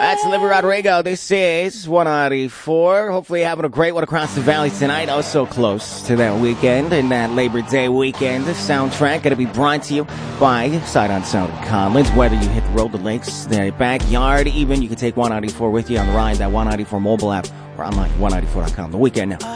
That's Olivia Rodrigo. This is 194. Hopefully you're having a great one across the valley tonight. Oh, so close to that weekend and that Labor Day weekend. The soundtrack going to be brought to you by Sight on Sound Conlins. Whether you hit the road, the lakes, the backyard, even you can take 194 with you on the ride, that 194 mobile app, or online, 194.com. The weekend now.